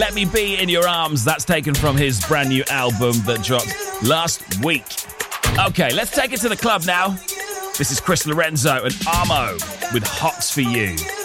Let Me Be in Your Arms. That's taken from his brand new album that dropped last week. Okay, let's take it to the club now. This is Chris Lorenzo and Armo with Hots for You.